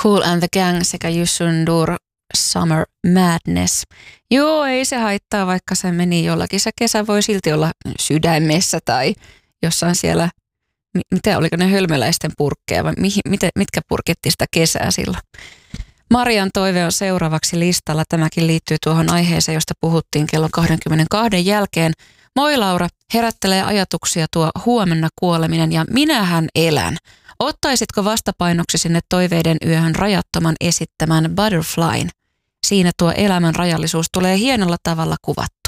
Kool and the Gang sekä Youssou N'Dour Summer Madness. Joo, ei se haittaa, vaikka se meni jollakin. Se kesä voi silti olla sydämessä tai jossain siellä, mitä oliko ne hölmöläisten purkkeja vai mitkä purkitti sitä kesää silloin. Marian toive on seuraavaksi listalla. Tämäkin liittyy tuohon aiheeseen, josta puhuttiin kello 22 jälkeen. Moi Laura, herättelee ajatuksia tuo huomenna kuoleminen ja minähän elän. Ottaisitko vastapainoksi sinne toiveiden yöhön rajattoman esittämän Butterflyn? Siinä tuo elämän rajallisuus tulee hienolla tavalla kuvattua.